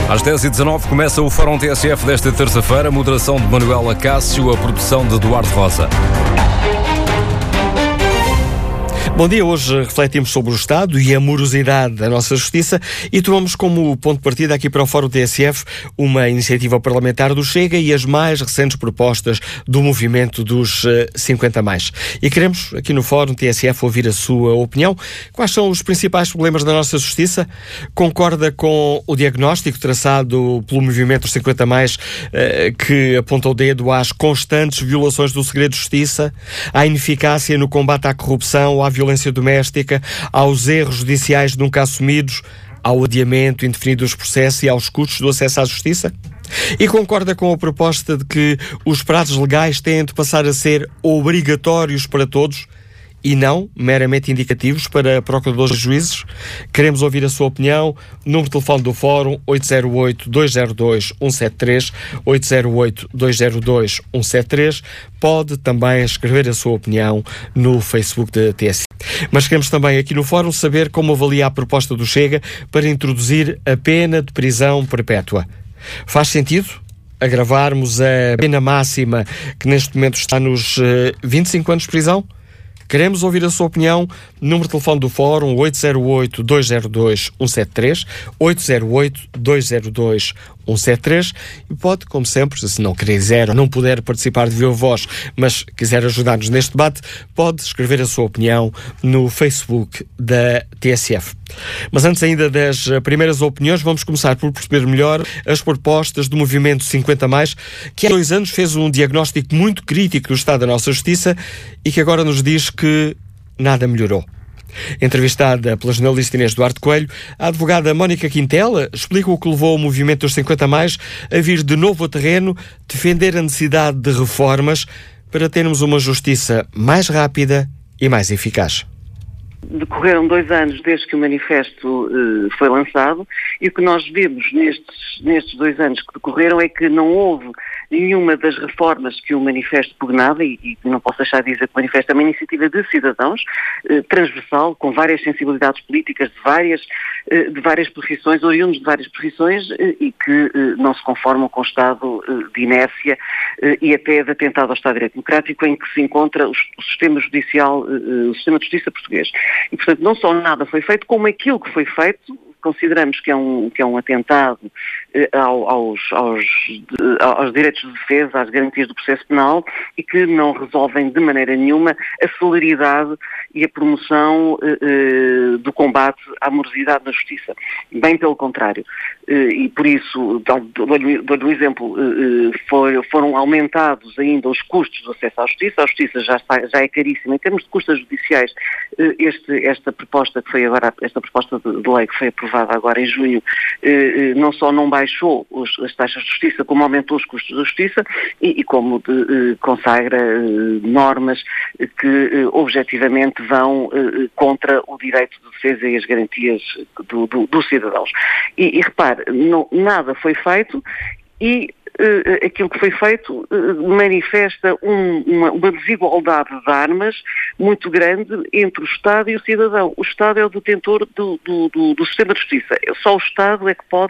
Às 10h19 começa o Fórum TSF desta terça-feira, moderação de Manuela Cássio, a produção de Eduardo Rosa. Bom dia, hoje refletimos sobre o Estado e a morosidade da nossa Justiça e tomamos como ponto de partida aqui para o Fórum TSF uma iniciativa parlamentar do Chega e as mais recentes propostas do movimento dos 50+. E queremos, aqui no Fórum TSF, ouvir a sua opinião. Quais são os principais problemas da nossa Justiça? Concorda com o diagnóstico traçado pelo movimento dos 50+, que aponta o dedo às constantes violações do segredo de justiça, à ineficácia no combate à corrupção, à violência doméstica, aos erros judiciais nunca assumidos, ao adiamento indefinido dos processos e aos custos do acesso à justiça? E concorda com a proposta de que os prazos legais têm de passar a ser obrigatórios para todos e não meramente indicativos para procuradores e juízes? Queremos ouvir a sua opinião. Número de telefone do Fórum 808-202-173, 808-202-173. Pode também escrever a sua opinião no Facebook da TSF. Mas queremos também aqui no Fórum saber como avalia a proposta do Chega para introduzir a pena de prisão perpétua. Faz sentido agravarmos a pena máxima que neste momento está nos 25 anos de prisão? Queremos ouvir a sua opinião. Número de telefone do Fórum 808-202-173, 808-202-173. E pode, como sempre, se não quiser ou não puder participar de viva voz, mas quiser ajudar-nos neste debate, pode escrever a sua opinião no Facebook da TSF. Mas antes ainda das primeiras opiniões, vamos começar por perceber melhor as propostas do Movimento 50+, que há 2 anos fez um diagnóstico muito crítico do estado da nossa justiça e que agora nos diz que nada melhorou. Entrevistada pela jornalista Inês Duarte Coelho, a advogada Mónica Quintela explica o que levou o Movimento dos 50+ a vir de novo ao terreno defender a necessidade de reformas para termos uma justiça mais rápida e mais eficaz. Decorreram 2 anos desde que o manifesto foi lançado e o que nós vimos nestes 2 anos que decorreram é que não houve nenhuma das reformas que o manifesto pugnava, e não posso deixar de dizer que o manifesto é uma iniciativa de cidadãos, transversal, com várias sensibilidades políticas de várias profissões, oriundos de várias profissões, e que não se conformam com o estado de inércia e até de atentado ao Estado de Direito Democrático em que se encontra o sistema judicial, o sistema de justiça português. E, portanto, não só nada foi feito, como aquilo que foi feito consideramos que é um atentado aos direitos de defesa, às garantias do processo penal e que não resolvem de maneira nenhuma a celeridade e a promoção do combate à morosidade na justiça. Bem pelo contrário. E por isso, dou-lhe um exemplo, foram aumentados ainda os custos do acesso à justiça. A justiça já é caríssima. Em termos de custos judiciais, esta proposta que foi agora, esta proposta de lei que foi aprovada agora em junho, não só não baixou as taxas de justiça, como aumentou os custos da justiça e como consagra normas que objetivamente vão contra o direito de defesa e as garantias dos cidadãos. E repare, nada foi feito e aquilo que foi feito manifesta uma desigualdade de armas muito grande entre o Estado e o cidadão. O Estado é o detentor do sistema de justiça. Só o Estado é que pode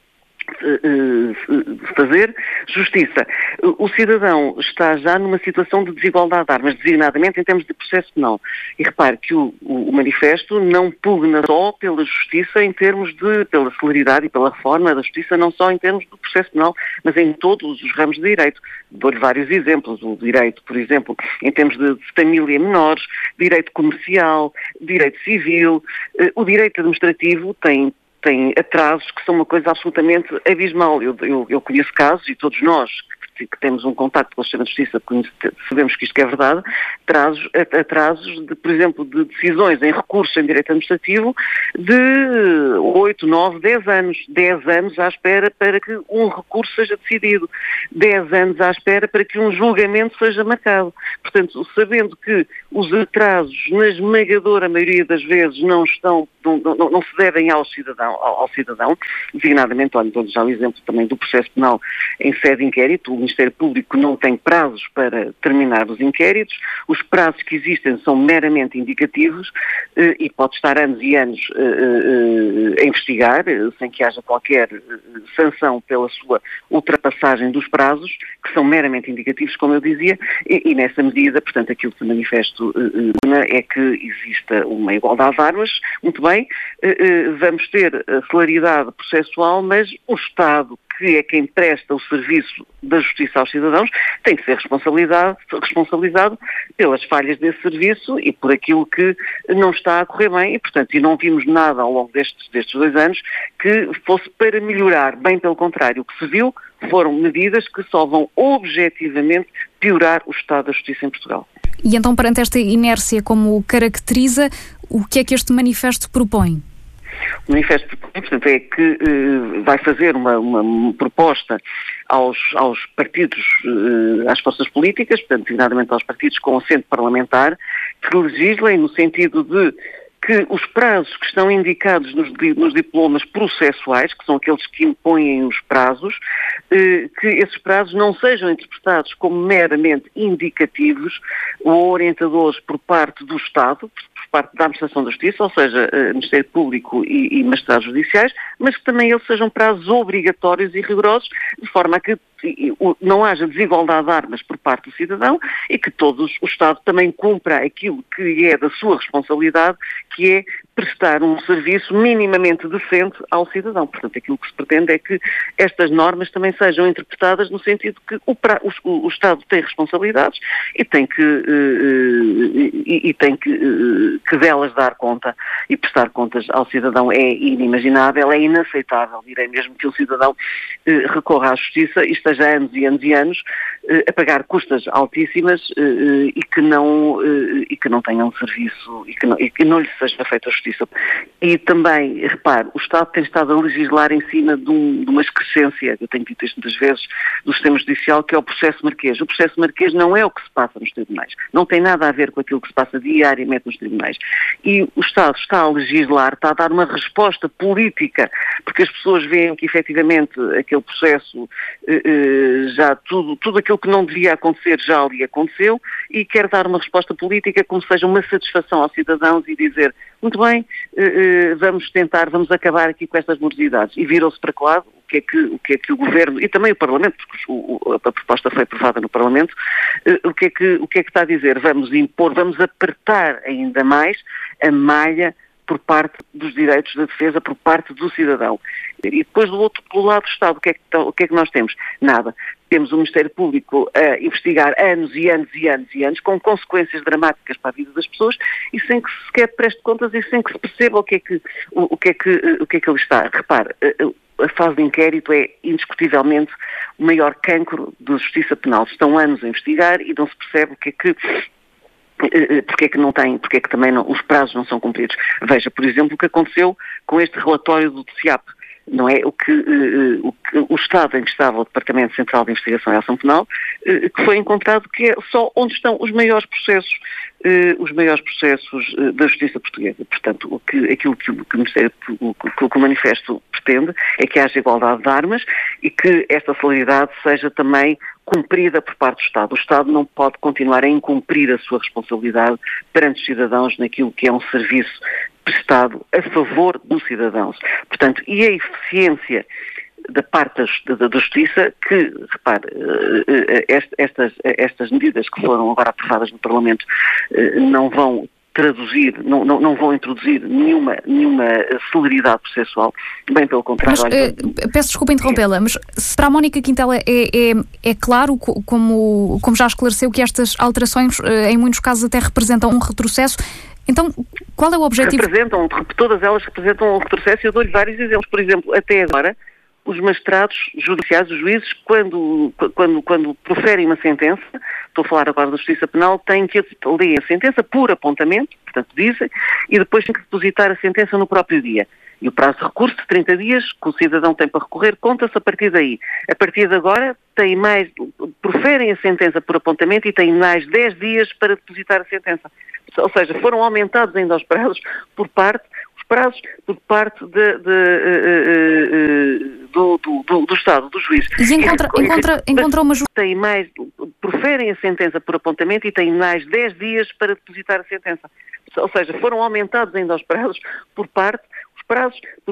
fazer justiça. O cidadão está já numa situação de desigualdade de armas, designadamente em termos de processo penal. E repare que o manifesto não pugna só pela justiça em termos pela celeridade e pela reforma da justiça, não só em termos do processo penal, mas em todos os ramos de direito. Dou-lhe vários exemplos. O direito, por exemplo, em termos de família menores, direito comercial, direito civil, o direito administrativo tem atrasos que são uma coisa absolutamente abismal. Eu conheço casos, e todos nós que temos um contacto com o sistema de justiça sabemos que isto é verdade, atrasos de, por exemplo, de decisões em recurso em direito administrativo de 8, 9, 10 anos. 10 anos à espera para que um recurso seja decidido. 10 anos à espera para que um julgamento seja marcado. Portanto, sabendo que os atrasos, na esmagadora maioria das vezes, não se devem ao cidadão, designadamente, olha, dou-lhe já o exemplo também do processo penal em sede de inquérito, um Ministério Público não tem prazos para terminar os inquéritos, os prazos que existem são meramente indicativos e pode estar anos e anos a investigar, sem que haja qualquer sanção pela sua ultrapassagem dos prazos, que são meramente indicativos, como eu dizia, e nessa medida, portanto, aquilo que o manifesto é que exista uma igualdade de armas, muito bem, vamos ter celeridade processual, mas o Estado, que é quem presta o serviço da justiça aos cidadãos, tem que ser responsabilizado pelas falhas desse serviço e por aquilo que não está a correr bem e, portanto, e não vimos nada ao longo destes 2 anos que fosse para melhorar, bem pelo contrário. O que se viu foram medidas que só vão objetivamente piorar o estado da justiça em Portugal. E então, perante esta inércia, como o caracteriza, o que é que este manifesto propõe? O manifesto, portanto, é que vai fazer uma proposta aos partidos, às forças políticas, portanto, designadamente aos partidos com assento parlamentar, que legislem no sentido de que os prazos que estão indicados nos diplomas processuais, que são aqueles que impõem os prazos, que esses prazos não sejam interpretados como meramente indicativos ou orientadores por parte do Estado, por parte da Administração da Justiça, ou seja, Ministério Público e magistrados judiciais, mas que também eles sejam prazos obrigatórios e rigorosos, de forma a que não haja desigualdade de armas por parte do cidadão e que o Estado também cumpra aquilo que é da sua responsabilidade, que é prestar um serviço minimamente decente ao cidadão. Portanto, aquilo que se pretende é que estas normas também sejam interpretadas no sentido que o Estado tem responsabilidades e tem que delas dar conta e prestar contas ao cidadão. É inimaginável, é inaceitável, direi mesmo, que o cidadão recorra à justiça e esteja anos e anos e anos a pagar custas altíssimas e que não tenha um serviço e que não lhe seja feita a justiça. E também, repare, o Estado tem estado a legislar em cima de uma excrescência, eu tenho dito isto muitas vezes, do sistema judicial, que é o processo marquês. O processo marquês não é o que se passa nos tribunais. Não tem nada a ver com aquilo que se passa diariamente nos tribunais. E o Estado está a legislar, está a dar uma resposta política, porque as pessoas veem que, efetivamente, aquele processo, já tudo aquilo que não devia acontecer já ali aconteceu e quer dar uma resposta política como seja uma satisfação aos cidadãos e dizer, muito bem, vamos acabar aqui com estas morosidades. E viram-se para que lado? O que é que o Governo, e também o Parlamento, porque a proposta foi aprovada no Parlamento, o que é que está a dizer? Vamos impor, vamos apertar ainda mais a malha por parte dos direitos da defesa, por parte do cidadão. E depois do lado do Estado, o que é que nós temos? Nada. Temos o Ministério Público a investigar anos e anos e anos e anos, com consequências dramáticas para a vida das pessoas, e sem que sequer preste contas e sem que se perceba o que é que ele está. Repare, a fase de inquérito é indiscutivelmente o maior cancro da justiça penal. Estão anos a investigar e não se percebe porque é que também os prazos não são cumpridos. Veja, por exemplo, o que aconteceu com este relatório do TCIAP. Não é o Estado em que estava o Departamento Central de Investigação e Ação Penal, que foi encontrado que é só onde estão os maiores processos da justiça portuguesa. Portanto, aquilo que o manifesto pretende é que haja igualdade de armas e que esta celeridade seja também cumprida por parte do Estado. O Estado não pode continuar a incumprir a sua responsabilidade perante os cidadãos naquilo que é um serviço prestado a favor dos cidadãos. Portanto, e a eficiência da parte da Justiça, que, repare, estas medidas que foram agora aprovadas no Parlamento não vão traduzir, não vão introduzir nenhuma celeridade processual, bem pelo contrário. Mas, peço desculpa interrompê-la, mas para a Mónica Quintela é claro, como já esclareceu, que estas alterações em muitos casos até representam um retrocesso. Então, qual é o objetivo? Todas elas representam um retrocesso e eu dou-lhe vários exemplos. Por exemplo, até agora, os magistrados judiciais, os juízes, quando proferem uma sentença, estou a falar agora da Justiça Penal, têm que ler a sentença por apontamento, portanto dizem, e depois têm que depositar a sentença no próprio dia. E o prazo de recurso de 30 dias que o cidadão tem para recorrer conta-se a partir daí. A partir de agora, proferem a sentença por apontamento e têm mais 10 dias para depositar a sentença. Ou seja, foram aumentados ainda os prazos por parte do Estado, do juiz. E encontra uma proferem a sentença por apontamento e têm mais 10 dias para depositar a sentença. Ou seja, foram aumentados ainda os prazos por